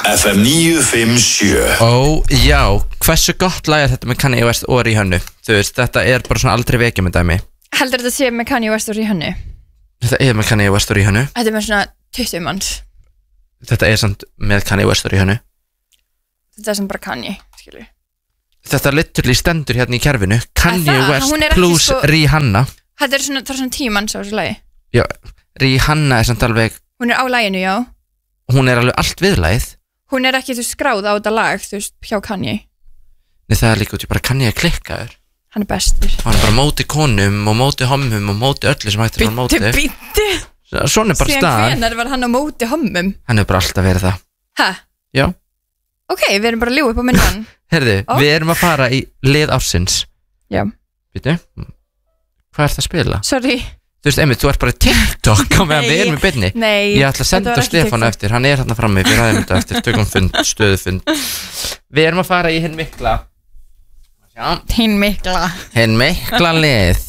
FM 957. Ó, já, hversu gott lag er þetta með Kanye West og Rihanna? Þú veist, þetta er bara svona aldrei vekja með dæmi. Heldur þetta sé með Kanye West og Rihanna? Þetta er með Kanye West og Rihanna. Þetta er með svona 20 manns. Þetta er samt með Kanye West og Rihanna. Þetta er sem bara Kanye, skilur. Þetta literally stendur hérna í kerfinu. Kanye West plus Rihanna. Þetta er svona, það er svona 10 manns á þessu lagi. Já, Rihanna er samt alveg. Hún er á laginu, já. Hún er alveg allt viðlagið. Hún er ekki, þú skráð á þetta lag, þú veist, hjá Kanye. Nei, það er líka út í bara Kanye klikkaður. Hann er bestur. Hann er bara móti konum og móti hommum og móti öllu sem hættir hann móti. Bittu. Svona er bara staðan. Síðan hvenær var hann á móti hommum? Hann er bara alltaf verið það. Hæ? Já. Ok, við erum bara að ljúga upp á myndan. Herðu, við erum að fara í lið ársins. Já. Býtu, hvað er það að spila? Sorry. Þú veist, Emmi, þú ert bara í TikTok á meðan við erum í beinni. Nei. Ég ætla að senda Stefán eftir, hann er hérna frammi, við ræðum þetta eftir, tökum fund, stöðufund. Við erum að fara í hinn mikla. Já. Hinn mikla. Hinn mikla lið.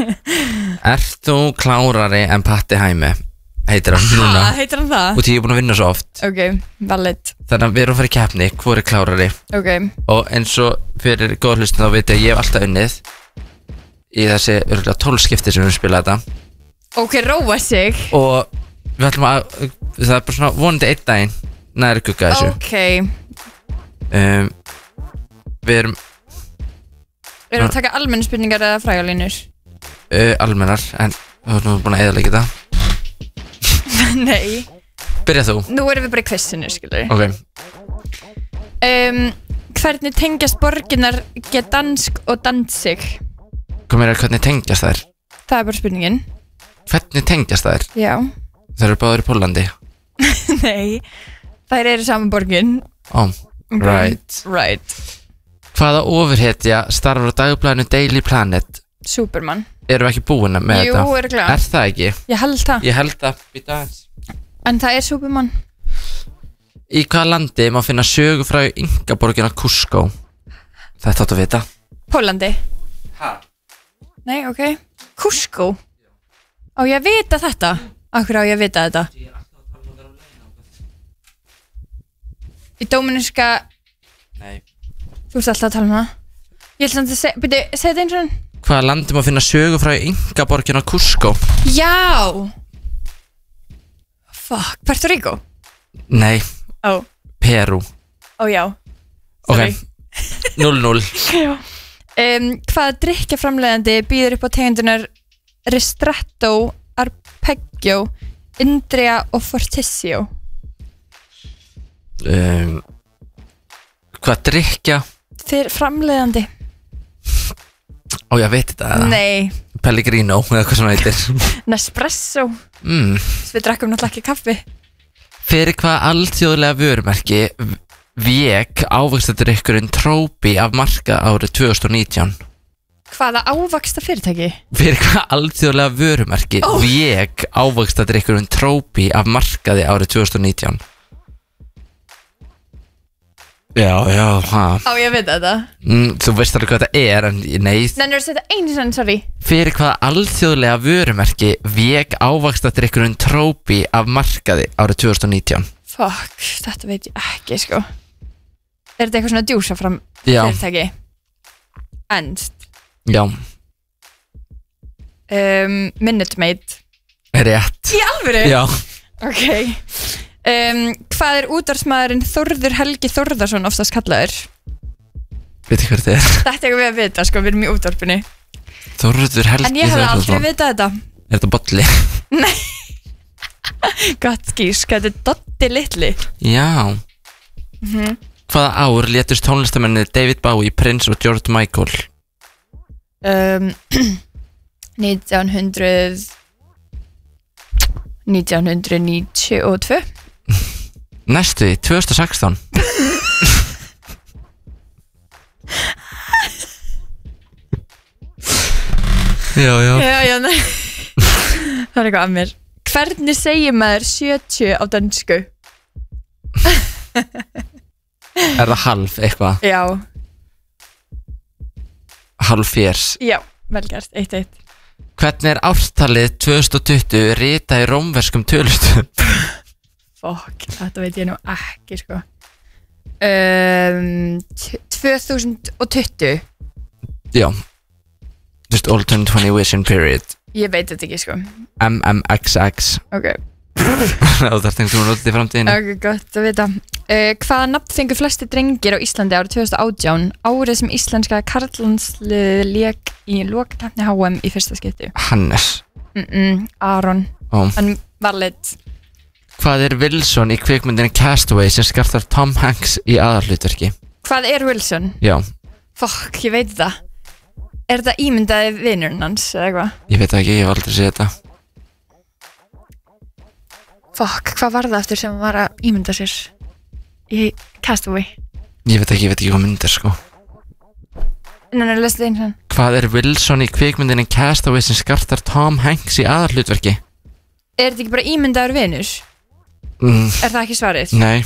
Ert þú klárari en Patti Hæmi? Heitir hann núna. Heitir hann það? Og því ég er búin að vinna svo oft. Ok, valid. Þannig að við erum að fara í keppni, hvor er klárari? Ok. Og eins og fyrir góð hlustun þá veit ég hef alltaf unnið í þessi örgulega 12 skipti sem við spila þetta. Ok, róa sig. Og við ætlum að, það er bara svona vonandi einn daginn næri gugga þessu. Ok. Við erum Erum við að taka almennu spurningar eða frægalínur? Almennar, en þú erum búin að eðalega þetta. Nei. Byrja þú. Nú erum við bara í quizinu, skilur. Ok. Hvernig tengjast borginnar Gdansk og Danzig? Hvað meira, hvernig tengjast þær? Það er bara spurningin. Hvernig tengjast þær? Já. Þær eru báðar í Pólandi. Nei, þær eru saman borgin. Right. Hvaða ofurhetja starfar á dagblaðinu Daily Planet? Superman. Erum við ekki búin með þetta? Jú, örugglega. Er það ekki? Ég held það. Ég held það, býta aðeins. En það er Superman. Í hvaða landi má finna sögufrægu Inkaborgina Cusco? Þetta áttu að vita. Pólandi. Ha? Nei, ok. Cusco. Á ég að vita þetta? Akkur á ég að vita þetta? Í Dóminíska. Nei. Þú ert alltaf að tala um það. Ég ætla að segja, byrju, segja þetta eins og hann. Hvaða landi má finna sögufrægu Inkaborgina Cusco? Já. Fuck, Puerto Rico? Nei. Perú. Já. Ok, 0-0. Já. Hvaða drykkjaframleiðandi býður upp á tegundunar Ristretto, Arpeggio, Indria og Fortissimo? Hvað drykkja? Þeir framleiðandi. Ó, ég veit þetta. Nei. Pellegrino, eða hvað sem heitir. Nespresso. Við drekkum náttúrulega ekki kaffi. Fyrir hvaða alþjóðlega vörumerki vék ávaxtadrykkurinn Trophy af markað árið 2019? Hvaða ávaxta fyrirtæki? Fyrir hvaða alþjóðlega vörumerki vék ávaxtadrykkurinn Trophy af markaði árið 2019? Já, Á ég veit þetta. Þú veist alveg hvað þetta er, en nei. Nennir að setja einu sann, sorry. Fyrir hvaða alþjóðlega vörumerki vék ávaxtadrykkurinn Trophy af markaði árið 2019? Fuck, þetta veit ég ekki, sko. Er þetta eitthvað svona djúsa fram fyrirtæki? Ennst? Já. Minute Maid. Rétt. Í alvöru? Já. Ok. Hvað er útvarpsmaðurinn Þórður Helgi Þórðarsson oftast kallaður? Veitir hver þetta er? Þetta er eitthvað við að vita, sko, við erum í útvarpinu. Þórður Helgi Þórðarsson. En ég hefði aldrei vitað þetta. Er þetta bolli? Nei. Gott skís, hvað er Dotti litli? Já. Hvaða ár létust tónlistamennir David Bowie, Prince og George Michael? 1992. Næstu því, 2016. Já, nei. Það er eitthvað að mér. Hvernig segir maður 70 á dönsku? Er það halv eitthvað? Já. Halv fjers. Já, velgert, 1-1. Hvernig er ártalið 2020 ritað í rómverskum tölustöfum? Fuck, þetta veit ég nú ekki, sko. 2020. Já. Just alternate 20 vision period. Ég veit þetta ekki, sko. MMXX. Ok. Þá þarf það að nota þetta í framtíðinu. Ok, gott að vita. Hvaða nafn fengu flesti drengir á Íslandi árið 2018, árið sem íslenska karllandsliðið lék í lokakeppni HM í fyrsta skipti? Hannes. Aron. Hann var lit. Hvað er Wilson í kvikmyndinni Castaway sem skartar Tom Hanks í aðalhlutverki? Hvað er Wilson? Já. Fuck, ég veit það. Er þetta ímyndaði vinurinn hans eða eitthvað? Ég veit ekki, ég hef aldrei séð þetta. Fuck, hvað var það eftir sem var að ímynda sér í Castaway? Ég veit ekki hvað mynd sko. Nei, lestu það eins og Hvað er Wilson í kvikmyndinni Castaway sem skartar Tom Hanks í aðalhlutverki? Er þetta ekki bara ímyndaður vinur? Er það ekki svarið? Nei.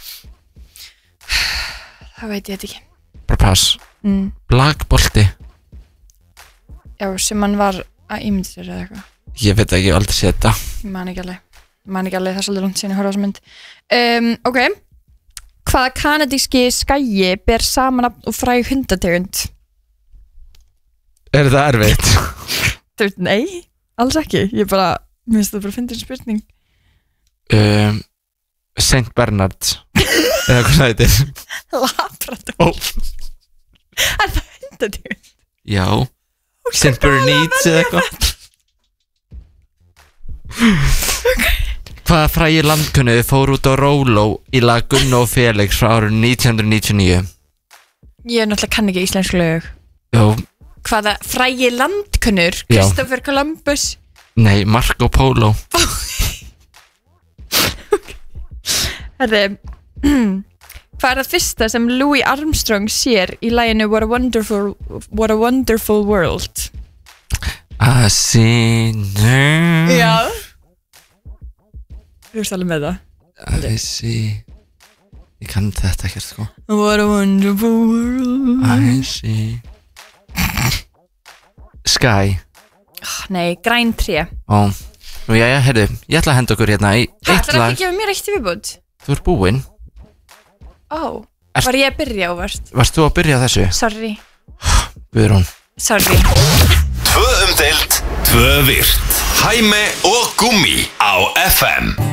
Það veit ég þetta ekki. Bara pass. Blagbolti. Já, sem hann var að ímynda sér eða eitthvað. Ég veit ekki, ég hef aldrei séð þetta. Ég man ekki alveg, það er svolítið langt síðan ég horfði á þessa mynd. Ok. Hvaða kanadíski skagi ber saman og fræg hundategund? Er það erfitt? Nei, alls ekki. Mér finnst það bara fyndin spurning. Saint Bernard. Eða hvað það heitir? Labrador. Er það hundategund? Já. Saint Bernards eða eitthvað. Hvaða frægi landkönnuði fór út á Róló í lag Gunno og Felix frá árinu 1999? Ég náttúrulega kann ekki íslensk lög. Jó. Hvaða frægi landkönnur? Christopher Columbus? Nei, Marco Polo. Herri, hvað er það fyrsta sem Louis Armstrong sér í laginu What a Wonderful World? I see now. Já. Þú veist alveg með það. I see. Ég kann þetta ekkert sko. What a wonderful world. I see. Sky. Nei, græn tré. Nú jæja, heyrðu, ég ætla að henda okkur hérna í eitt lag. Það er ekki að gefa mér eitt í viðbútt. Þú ert búinn. Var ég að byrja ávart? Varst þú að byrja þessu? Sorry. Guðrún. Sorry. 2 umdeilt, 2 virt. Hæmi og Gummi á FM.